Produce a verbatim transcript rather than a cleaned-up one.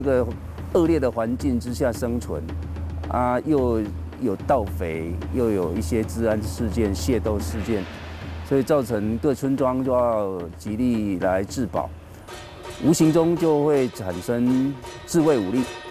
这个恶劣的环境之下生存，啊，又有盗匪，又有一些治安事件、械斗事件，所以造成各村庄就要极力来自保，无形中就会产生自卫武力。